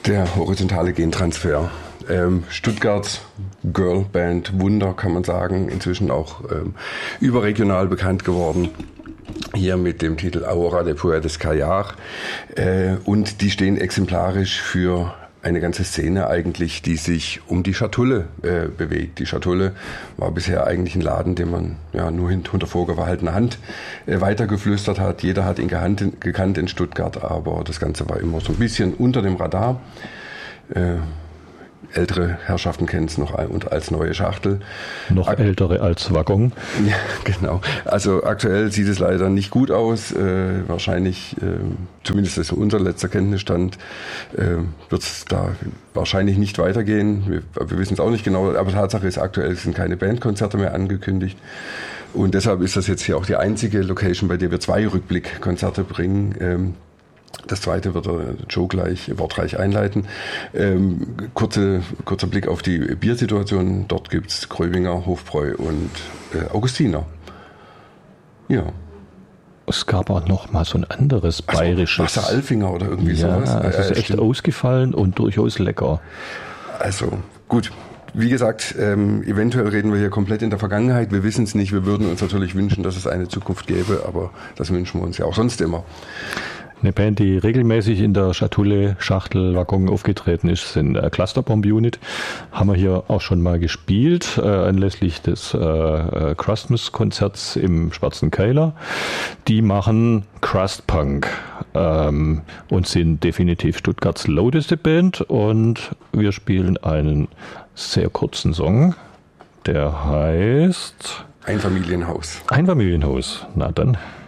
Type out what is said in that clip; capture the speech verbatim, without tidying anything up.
Der horizontale Gentransfer. Ähm, Stuttgart Girlband Wunder, kann man sagen, inzwischen auch ähm, überregional bekannt geworden. Hier mit dem Titel Aura de Puertes Callar. Äh, und die stehen exemplarisch für eine ganze Szene eigentlich, die sich um die Schatulle äh, bewegt. Die Schatulle war bisher eigentlich ein Laden, den man ja nur hinter vorgehaltener Hand äh, weitergeflüstert hat. Jeder hat ihn gekannt, gekannt in Stuttgart, aber das Ganze war immer so ein bisschen unter dem Radar. Äh, Ältere Herrschaften kennen es noch als neue Schachtel. Noch Ak- ältere als Waggon. Ja, genau. Also aktuell sieht es leider nicht gut aus. Äh, wahrscheinlich, äh, zumindest ist unser letzter Kenntnisstand, äh, wird es da wahrscheinlich nicht weitergehen. Wir, wir wissen es auch nicht genau, aber Tatsache ist, aktuell sind keine Bandkonzerte mehr angekündigt. Und deshalb ist das jetzt hier auch die einzige Location, bei der wir zwei Rückblickkonzerte bringen. Ähm, Das zweite wird der Joe gleich wortreich einleiten. Ähm, kurze, kurzer Blick auf die Biersituation. Dort gibt's Gröbinger, Hofbräu und äh, Augustiner. Ja. Es gab auch noch mal so ein anderes bayerisches. Wasser Alfinger oder irgendwie ja, sowas. Ja, es ist äh, echt stimmt. ausgefallen und durchaus lecker. Also, gut. Wie gesagt, ähm, eventuell reden wir hier komplett in der Vergangenheit. Wir wissen es nicht. Wir würden uns natürlich wünschen, dass es eine Zukunft gäbe, aber das wünschen wir uns ja auch sonst immer. Eine Band, die regelmäßig in der Schatulle, Schachtel, Waggon aufgetreten ist, sind äh, Clusterbomb Unit. Haben wir hier auch schon mal gespielt, äh, anlässlich des äh, Christmas-Konzerts im Schwarzen Keiler. Die machen Crustpunk ähm, und sind definitiv Stuttgarts lauteste Band. Und wir spielen einen sehr kurzen Song, der heißt Einfamilienhaus. Einfamilienhaus. Na dann.